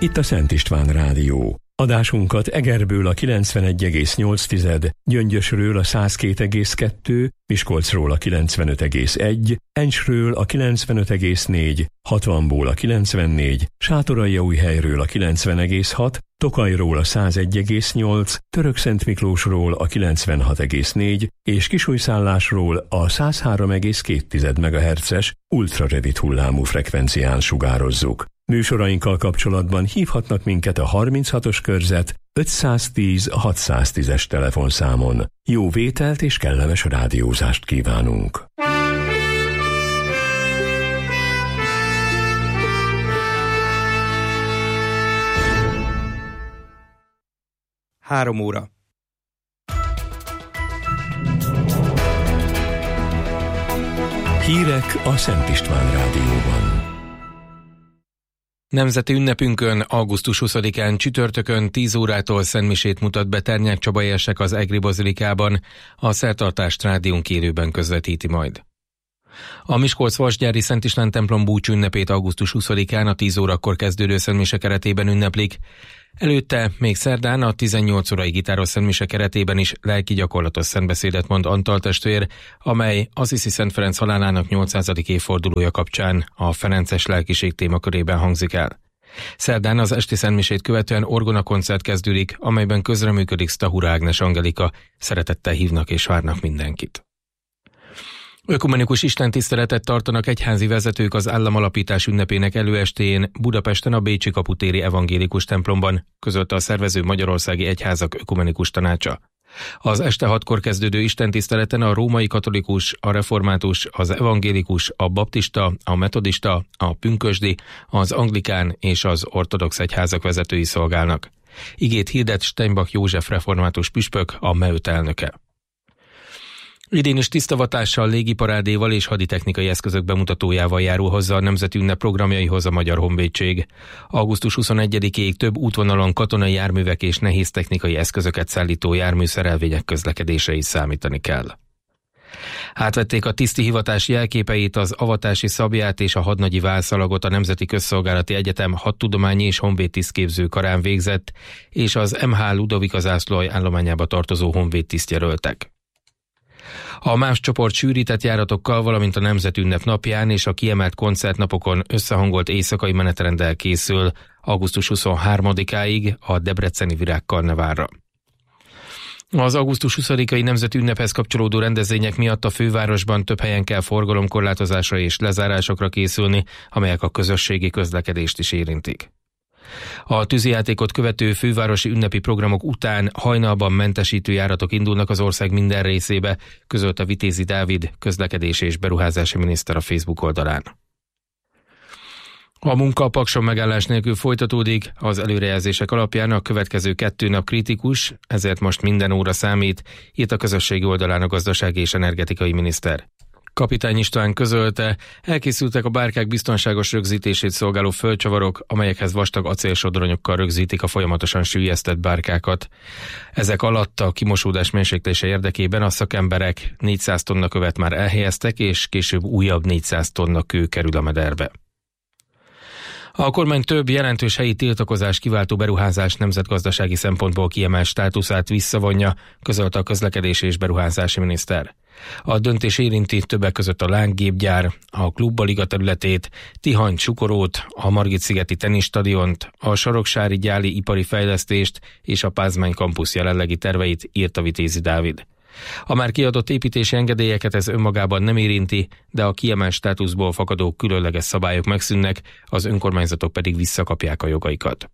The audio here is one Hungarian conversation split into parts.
itt a Szent István Rádió. Adásunkat Egerből a 91,8, Gyöngyösről a 102,2, Miskolcról a 95,1, Encsről a 95,4, Hatvanból a 94, Sátoraljaújhelyről a 90,6, Tokajról a 101,8, Törökszentmiklósról a 96,4 és Kisújszállásról a 103,2 MHz-es ultrarövid hullámú frekvencián sugározzuk. Műsorainkkal kapcsolatban hívhatnak minket a 36-os körzet 510 610-es telefonszámon. Jó vételt és kellemes rádiózást kívánunk! Három óra. Hírek a Szent István Rádióban. Nemzeti ünnepünkön, augusztus 20-án csütörtökön 10 órától szentmisét mutat be Ternyák Csaba érsek az Egri bazilikában, a szertartást rádiónk élőben közvetíti majd. A Miskolc-Vasgyári Szent István templom búcsú ünnepét augusztus 20-án a 10 órakor kezdődő szentmise keretében ünneplik. Előtte még szerdán a 18 órai gitáros szentmise keretében is lelki gyakorlatos szentbeszédet mond Antal testvér, amely Assisi Szent Ferenc halálának 800. évfordulója kapcsán a ferences lelkiség témakörében hangzik el. Szerdán az esti szentmisét követően orgonakoncert kezdődik, amelyben közreműködik Stahura Ágnes Angelika, szeretettel hívnak és várnak mindenkit. Ökumenikus istentiszteletet tartanak egyházi vezetők az államalapítás ünnepének előestéjén Budapesten a Bécsi Kaputéri Evangélikus templomban, közölte a szervező Magyarországi Egyházak Ökumenikus Tanácsa. Az este 6-kor kezdődő istentiszteleten a római katolikus, a református, az evangélikus, a baptista, a metodista, a pünkösdi, az anglikán és az ortodox egyházak vezetői szolgálnak. Igét hirdet Steinbach József református püspök, a MEÖT elnöke. Idén is tisztavatással, légiparádéval és haditechnikai eszközök bemutatójával járul hozzá a nemzeti ünnep programjaihoz a Magyar Honvédség. Augusztus 21-ig több útvonalon katonai járművek és nehéz technikai eszközöket szállító járműszerelvények közlekedésre is számítani kell. Átvették a tiszti hivatás jelképeit, az avatási szabját és a hadnagyi válszalagot a Nemzeti Közszolgálati Egyetem hadtudományi és honvédtisztképző karán végzett, és az MH Ludovika zászlóalj állományába tartozó honvédtisztjelöltek. A MÁV csoport sűrített járatokkal, valamint a nemzetünnep napján és a kiemelt koncertnapokon összehangolt éjszakai menetrenddel készül augusztus 23-áig a debreceni Virágkarneválra. Az augusztus 20-ai nemzeti ünnephez kapcsolódó rendezvények miatt a fővárosban több helyen kell forgalomkorlátozásra és lezárásokra készülni, amelyek a közösségi közlekedést is érintik. A tűzijátékot követő fővárosi ünnepi programok után hajnalban mentesítő járatok indulnak az ország minden részébe, közölte Vitézi Dávid, közlekedés és beruházási miniszter a Facebook oldalán. A munka a Pakson megállás nélkül folytatódik, az előrejelzések alapján a következő 2 nap kritikus, ezért most minden óra számít, írt a közösségi oldalán a gazdasági és energetikai miniszter. Kapitány István közölte, elkészültek a bárkák biztonságos rögzítését szolgáló földcsavarok, amelyekhez vastag acélsodronyokkal rögzítik a folyamatosan süllyesztett bárkákat. Ezek alatt a kimosódás mérséklése érdekében a szakemberek 400 tonna követ már elhelyeztek, és később újabb 400 tonna kő kerül a mederbe. A kormány több jelentős helyi tiltakozás kiváltó beruházás nemzetgazdasági szempontból kiemelt státuszát visszavonja, közölte a közlekedés és beruházási miniszter. A döntés érinti többek között a lángépgyár, a Klubbaliga területét, Tihany Csukorót, a Margit-szigeti teniszstadiont, a Soroksári gyáli ipari fejlesztést és a Pázmány kampusz jelenlegi terveit, írta Vitézi Dávid. A már kiadott építési engedélyeket ez önmagában nem érinti, de a kiemelt státuszból fakadó különleges szabályok megszűnnek, az önkormányzatok pedig visszakapják a jogaikat.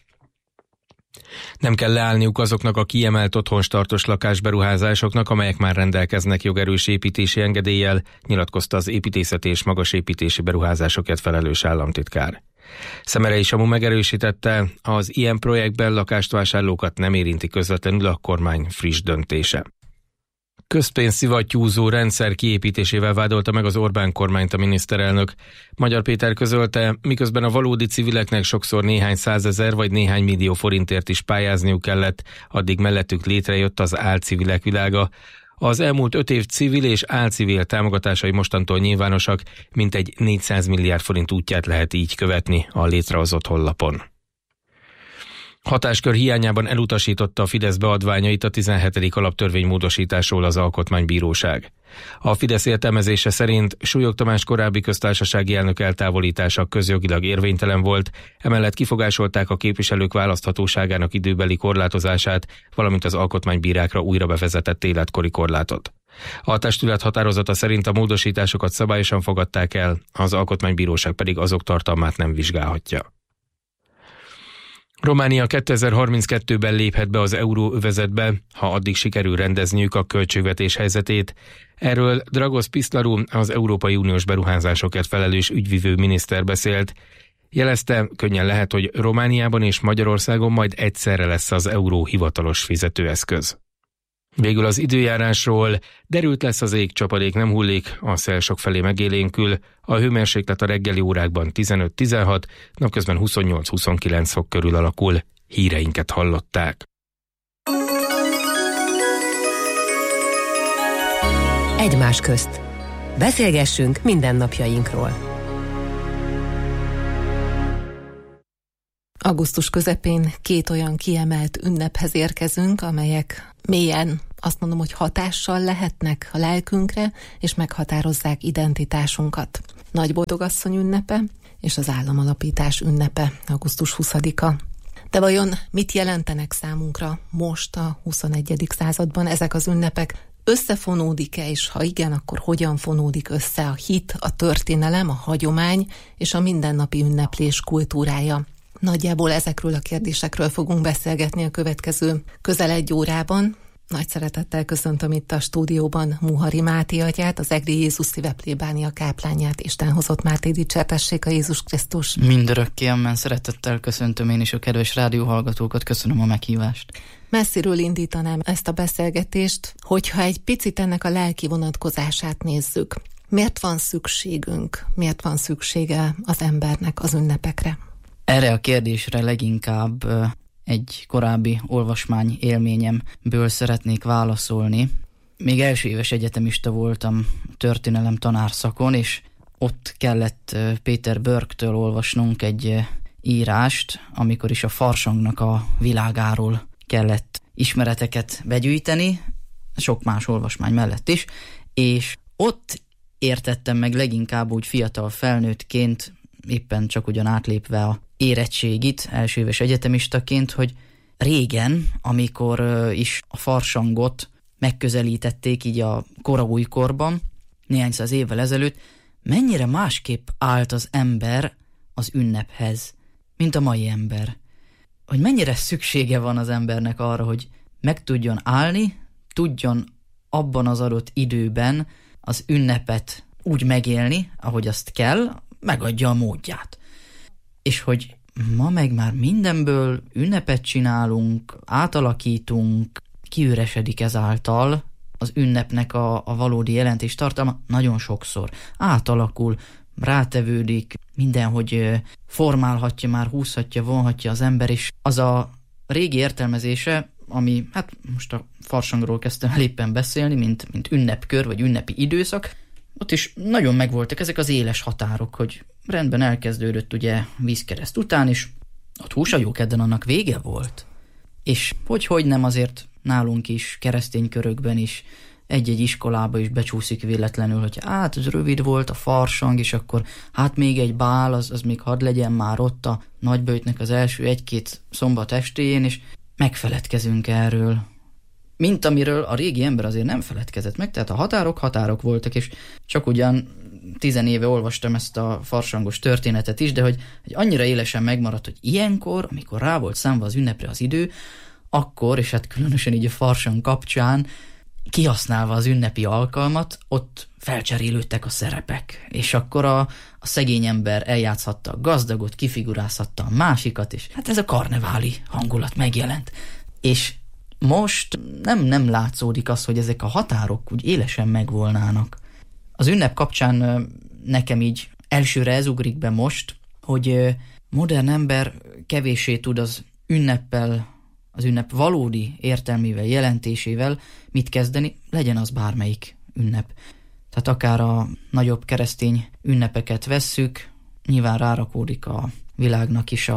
Nem kell leállniuk azoknak a kiemelt otthonstartos lakásberuházásoknak, amelyek már rendelkeznek jogerős építési engedéllyel, nyilatkozta az építészeti és magasépítési beruházásokért felelős államtitkár. Szemerei Samu megerősítette, az ilyen projektben lakást vásárlókat nem érinti közvetlenül a kormány friss döntése. Közpénzszivattyúzó rendszer kiépítésével vádolta meg az Orbán kormányt a miniszterelnök. Magyar Péter közölte, miközben a valódi civileknek sokszor néhány százezer vagy néhány millió forintért is pályázniuk kellett, addig mellettük létrejött az álcivilek világa. Az elmúlt 5 év civil és álcivil támogatásai mostantól nyilvánosak, mintegy 400 milliárd forint útját lehet így követni a létrehozott honlapon. Hatáskör hiányában elutasította a Fidesz beadványait a 17. alaptörvény módosításról az Alkotmánybíróság. A Fidesz értelmezése szerint Súlyog Tamás korábbi köztársasági elnök eltávolítása közjogilag érvénytelen volt, emellett kifogásolták a képviselők választhatóságának időbeli korlátozását, valamint az alkotmánybírákra újra bevezetett életkori korlátot. A testület határozata szerint a módosításokat szabályosan fogadták el, az Alkotmánybíróság pedig azok tartalmát nem vizsgálhatja. Románia 2032-ben léphet be az euróövezetbe, ha addig sikerül rendezniük a költségvetés helyzetét. Erről Dragos Piszlaru, az Európai Uniós beruházásokért felelős ügyvivő miniszter beszélt. Jelezte, könnyen lehet, hogy Romániában és Magyarországon majd egyszerre lesz az euró hivatalos fizetőeszköz. Végül az időjárásról: derült lesz az ég, csapadék nem hullik, a szél sokfelé megélénkül, a hőmérséklet a reggeli órákban 15-16, napközben 28-29 fok körül alakul. Híreinket hallották. Egymás közt. Beszélgessünk mindennapjainkról. Augusztus közepén 2 olyan kiemelt ünnephez érkezünk, amelyek mélyen azt mondom, hogy hatással lehetnek a lelkünkre, és meghatározzák identitásunkat. Nagyboldogasszony ünnepe és az államalapítás ünnepe, augusztus 20-a. De vajon mit jelentenek számunkra most a 21. században ezek az ünnepek? Összefonódik-e, és ha igen, akkor hogyan fonódik össze a hit, a történelem, a hagyomány és a mindennapi ünneplés kultúrája? Nagyjából ezekről a kérdésekről fogunk beszélgetni a következő közel 1 órában. Nagy szeretettel köszöntöm itt a stúdióban Muhari Máté atyát, az Egri Jézus szíveplébánia káplányát. Isten hozott Máté, dicsértessék a Jézus Krisztus. Mindörökké, amen. Szeretettel köszöntöm én is a kedves rádióhallgatókat, köszönöm a meghívást. Messziről indítanám ezt a beszélgetést, hogyha egy picit ennek a lelki vonatkozását nézzük. Miért van szükségünk, miért van szüksége az embernek az ünnepekre? Erre a kérdésre leginkább egy korábbi olvasmány élményemből szeretnék válaszolni. Még első éves egyetemista voltam történelem tanárszakon, és ott kellett Péter Börktől olvasnunk egy írást, amikor is a farsangnak a világáról kellett ismereteket begyűjteni, sok más olvasmány mellett is, és ott értettem meg leginkább úgy fiatal felnőttként, éppen csak ugyan átlépve a érettségit, első éves egyetemistaként, hogy régen, amikor is a farsangot megközelítették így a koraújkorban, néhány száz évvel ezelőtt, mennyire másképp állt az ember az ünnephez, mint a mai ember. Hogy mennyire szüksége van az embernek arra, hogy meg tudjon állni, tudjon abban az adott időben az ünnepet úgy megélni, ahogy azt kell, megadja a módját. És hogy ma meg már mindenből ünnepet csinálunk, átalakítunk, kiüresedik ezáltal az ünnepnek a valódi jelentés tartalma nagyon sokszor. Átalakul, rátevődik, mindenhogy formálhatja, már húzhatja, vonhatja az ember, és az a régi értelmezése, ami, hát most a farsangról kezdtem el éppen beszélni, mint ünnepkör, vagy ünnepi időszak, ott is nagyon megvoltak ezek az éles határok, hogy rendben elkezdődött ugye vízkereszt után, és ott húsajókedden annak vége volt. És hogy nem azért nálunk is, keresztény körökben is, egy-egy iskolába is becsúszik véletlenül, hogy hát ez rövid volt a farsang, és akkor hát még egy bál, az még hadd legyen már ott a nagyböjtnek az első 1-2 szombat estéjén, és megfeledkezünk erről. Mint amiről a régi ember azért nem feledkezett meg, tehát a határok voltak, és csak ugyan 10 éve olvastam ezt a farsangos történetet is, de hogy annyira élesen megmaradt, hogy ilyenkor, amikor rá volt számva az ünnepre az idő, akkor, és hát különösen így a farsang kapcsán, kihasználva az ünnepi alkalmat, ott felcserélődtek a szerepek, és akkor a szegény ember eljátszhatta a gazdagot, kifigurázhatta a másikat, és hát ez a karneváli hangulat megjelent. És most nem látszódik az, hogy ezek a határok úgy élesen megvolnának. Az ünnep kapcsán nekem így elsőre ez ugrik be most, hogy modern ember kevéssé tud az ünneppel, az ünnep valódi értelmével, jelentésével mit kezdeni, legyen az bármelyik ünnep. Tehát akár a nagyobb keresztény ünnepeket vesszük, nyilván rárakódik a világnak is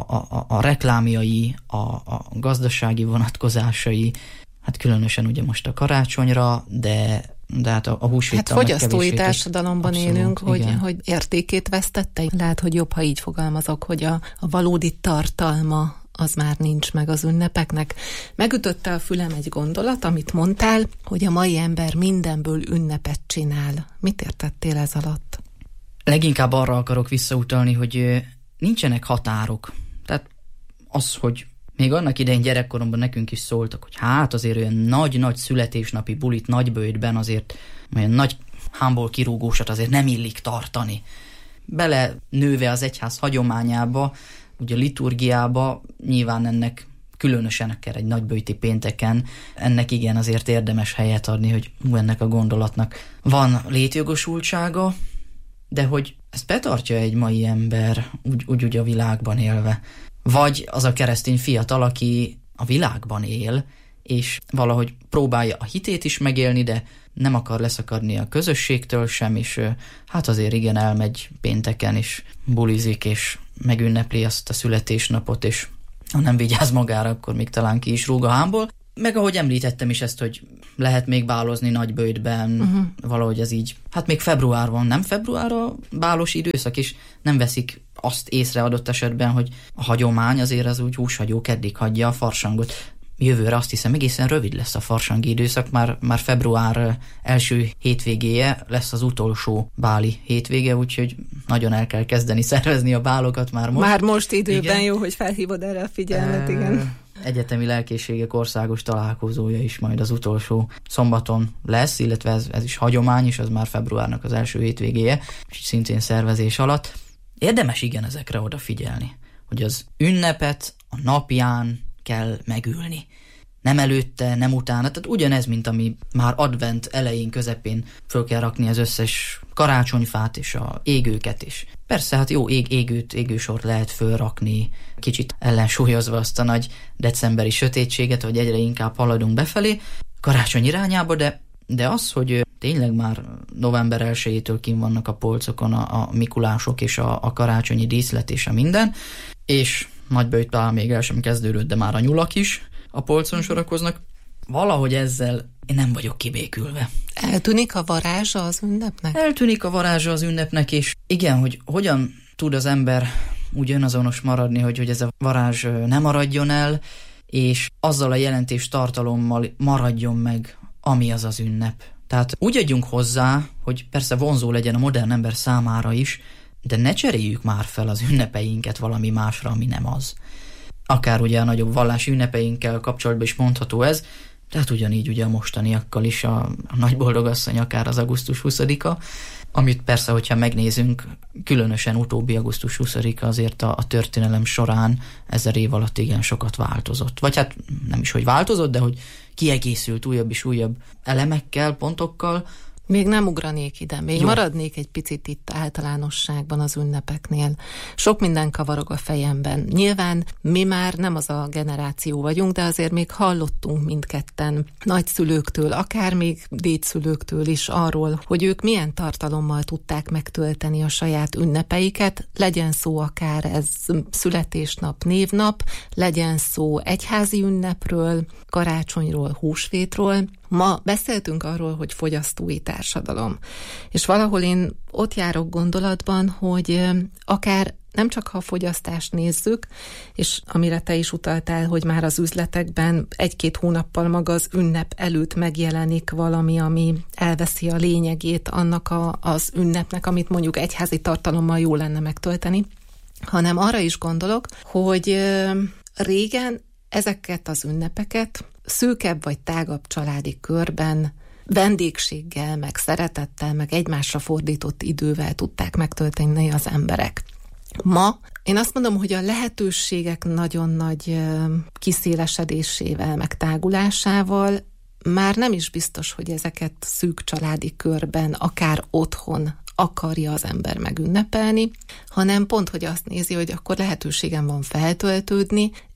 a reklámjai, a gazdasági vonatkozásai, hát különösen ugye most a karácsonyra, de hát a húsvéttal hát fogyasztói társadalomban élünk, hogy értékét vesztette. Lehet, hogy jobb, ha így fogalmazok, hogy a valódi tartalma az már nincs meg az ünnepeknek. Megütötte a fülem egy gondolat, amit mondtál, hogy a mai ember mindenből ünnepet csinál. Mit értettél ez alatt? Leginkább arra akarok visszautalni, hogy nincsenek határok. Tehát az, hogy még annak idején gyerekkoromban nekünk is szóltak, hogy hát azért olyan nagy-nagy születésnapi bulit nagyböjtben azért olyan nagy hámból kirúgósat azért nem illik tartani. Bele nőve az egyház hagyományába, ugye a liturgiába, nyilván ennek különösen akár egy nagyböjti pénteken, ennek igen azért érdemes helyet adni, hogy ennek a gondolatnak van létjogosultsága, de hogy ezt betartja egy mai ember úgy a világban élve. Vagy az a keresztény fiatal, aki a világban él, és valahogy próbálja a hitét is megélni, de nem akar leszakadni a közösségtől sem, és hát azért igen elmegy pénteken, és bulizik, és megünnepli azt a születésnapot, és ha nem vigyáz magára, akkor még talán ki is rúg a hámból. Meg ahogy említettem is ezt, hogy lehet még bálozni nagyböjtben, valahogy ez így, hát még februárban, nem február a bálos időszak, és nem veszik azt észre adott esetben, hogy a hagyomány azért az úgy húshagyó keddig hagyja a farsangot. Jövőre azt hiszem egészen rövid lesz a farsangi időszak, már február első hétvégéje lesz az utolsó báli hétvége, úgyhogy nagyon el kell kezdeni szervezni a bálokat már most. Már most időben, igen. Jó, hogy felhívod erre a figyelmet, igen. Egyetemi lelkészségek országos találkozója is majd az utolsó szombaton lesz, illetve ez is hagyomány, és az már februárnak az első hétvégéje, és szintén szervezés alatt. Érdemes igen ezekre odafigyelni, hogy az ünnepet a napján kell megülni. Nem előtte, nem utána, tehát ugyanez, mint ami már advent elején, közepén föl kell rakni az összes karácsonyfát és a égőket is. Persze, hát jó égősort lehet fölrakni, kicsit ellensúlyozva azt a nagy decemberi sötétséget, hogy egyre inkább haladunk befelé karácsony irányába, de az, hogy tényleg már november 1-től kint vannak a polcokon a mikulások és a karácsonyi díszlet és a minden, és nagyböjt talán még el sem kezdődött, de már a nyulak is a polcon sorakoznak. Valahogy ezzel én nem vagyok kibékülve. Eltűnik a varázsa az ünnepnek? Eltűnik a varázsa az ünnepnek, és igen, hogy hogyan tud az ember úgy önazonos maradni, hogy ez a varázs ne maradjon el, és azzal a jelentés tartalommal maradjon meg, ami az az ünnep. Tehát úgy adjunk hozzá, hogy persze vonzó legyen a modern ember számára is, de ne cseréljük már fel az ünnepeinket valami másra, ami nem az. Akár ugye a nagyobb vallási ünnepeinkkel kapcsolatban is mondható ez, tehát ugyanígy ugye a mostaniakkal is a nagy boldogasszony, akár az augusztus 20-a, amit persze, hogyha megnézünk, különösen utóbbi augusztus 20-a azért a történelem során 1000 év alatt igen sokat változott. Vagy hát nem is, hogy változott, de hogy kiegészült újabb és újabb elemekkel, pontokkal. Még nem ugranék ide, még jó. Maradnék egy picit itt általánosságban az ünnepeknél. Sok minden kavarog a fejemben. Nyilván mi már nem az a generáció vagyunk, de azért még hallottunk mindketten nagyszülőktől, akár még dédszülőktől is arról, hogy ők milyen tartalommal tudták megtölteni a saját ünnepeiket, legyen szó akár ez születésnap, névnap, legyen szó egyházi ünnepről, karácsonyról, húsvétról. Ma beszéltünk arról, hogy fogyasztói társadalom. És valahol én ott járok gondolatban, hogy akár nem csak ha a fogyasztást nézzük, és amire te is utaltál, hogy már az üzletekben 1-2 hónappal maga az ünnep előtt megjelenik valami, ami elveszi a lényegét annak az ünnepnek, amit mondjuk egyházi tartalommal jó lenne megtölteni, hanem arra is gondolok, hogy régen ezeket az ünnepeket szűkebb vagy tágabb családi körben vendégséggel, meg szeretettel, meg egymásra fordított idővel tudták megtölteni az emberek. Ma én azt mondom, hogy a lehetőségek nagyon nagy kiszélesedésével, meg tágulásával már nem is biztos, hogy ezeket szűk családi körben, akár otthon akarja az ember megünnepelni, hanem pont, hogy azt nézi, hogy akkor lehetőségem van feltöltődni,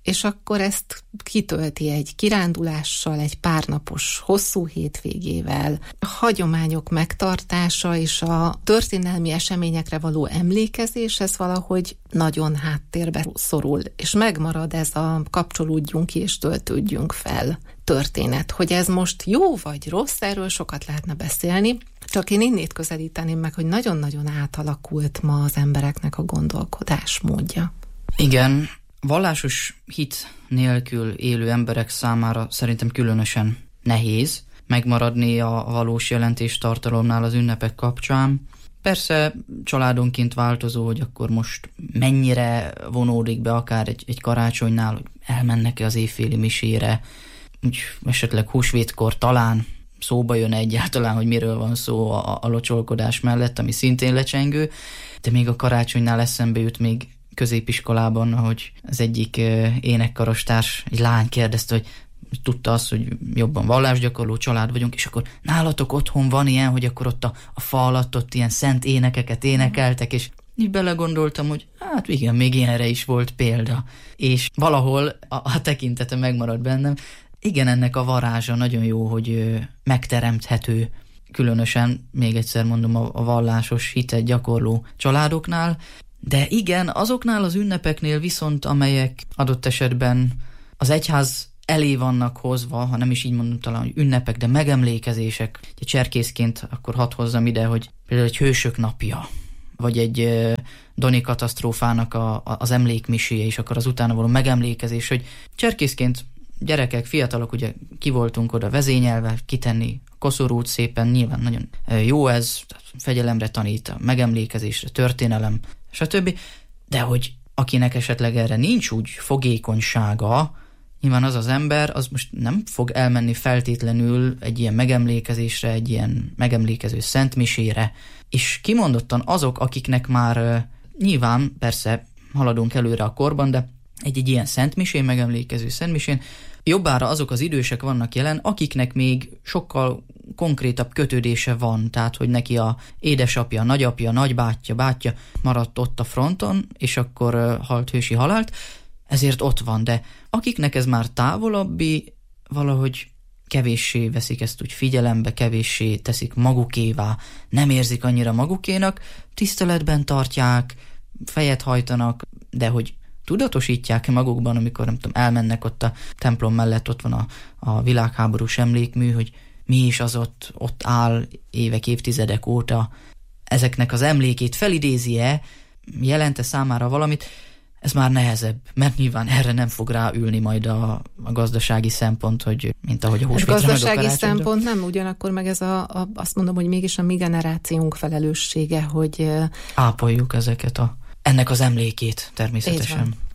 és akkor ezt kitölti egy kirándulással, egy párnapos hosszú hétvégével. A hagyományok megtartása és a történelmi eseményekre való emlékezés, ez valahogy nagyon háttérbe szorul, és megmarad ez a kapcsolódjunk ki és töltődjünk fel történet. Hogy ez most jó vagy rossz, erről sokat lehetne beszélni, csak én innét közelíteném meg, hogy nagyon-nagyon átalakult ma az embereknek a gondolkodásmódja. Igen, vallásos hit nélkül élő emberek számára szerintem különösen nehéz megmaradni a valós jelentéstartalomnál az ünnepek kapcsán. Persze családonként változó, hogy akkor most mennyire vonódik be akár egy karácsonynál, hogy elmennek-e az évféli misére, úgy esetleg húsvétkor talán szóba jön egyáltalán, hogy miről van szó a locsolkodás mellett, ami szintén lecsengő, de még a karácsonynál eszembe jut még középiskolában, ahogy az egyik énekkarostárs, egy lány kérdezte, hogy tudta azt, hogy jobban vallásgyakorló család vagyunk, és akkor nálatok otthon van ilyen, hogy akkor ott a fa alatt ott ilyen szent énekeket énekeltek, és így belegondoltam, hogy hát igen, még ilyenre is volt példa. És valahol a tekintete megmaradt bennem. Igen, ennek a varázsa nagyon jó, hogy megteremthető, különösen, még egyszer mondom, a vallásos hitet gyakorló családoknál, de igen, azoknál az ünnepeknél viszont, amelyek adott esetben az egyház elé vannak hozva, ha nem is így mondom talán, hogy ünnepek, de megemlékezések. Egy cserkészként akkor hadd hozzam ide, hogy például egy hősök napja, vagy egy Doni katasztrófának az emlékmiséje, és akkor az utána való megemlékezés, hogy cserkészként gyerekek, fiatalok, ugye ki voltunk oda vezényelve, kitenni a koszorút szépen, nyilván nagyon jó ez, fegyelemre tanít, megemlékezésre, történelem, stb. De hogy akinek esetleg erre nincs úgy fogékonysága, nyilván az ember, az most nem fog elmenni feltétlenül egy ilyen megemlékezésre, egy ilyen megemlékező szentmisére, és kimondottan azok, akiknek már nyilván, persze haladunk előre a korban, de egy ilyen szentmisén, megemlékező szentmisén jobbára azok az idősek vannak jelen, akiknek még sokkal konkrétabb kötődése van, tehát hogy neki a édesapja, nagyapja, nagybátyja, bátyja maradt ott a fronton, és akkor halt hősi halált, ezért ott van, de akiknek ez már távolabbi, valahogy kevéssé veszik ezt úgy figyelembe, kevéssé teszik magukévá, nem érzik annyira magukénak, tiszteletben tartják, fejet hajtanak, de hogy tudatosítják magukban, amikor nem tudom, elmennek ott a templom mellett, ott van a világháborús emlékmű, hogy mi is az ott áll évek, évtizedek óta, ezeknek az emlékét felidézi-e, jelente számára valamit, ez már nehezebb, mert nyilván erre nem fog ráülni majd a gazdasági szempont, hogy mint ahogy a húsvétre meg a karácsonyra. Gazdasági szempont nem, ugyanakkor meg ez azt mondom, hogy mégis a mi generációnk felelőssége, hogy ápoljuk ennek az emlékét természetesen.